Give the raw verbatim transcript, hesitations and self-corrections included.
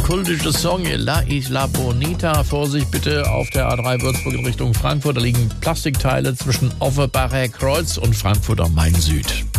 kultische Song La Isla Bonita. Vorsicht bitte auf der A drei Würzburg in Richtung Frankfurt. Da liegen Plastikteile zwischen Offenbacher Kreuz und Frankfurt am Main Süd.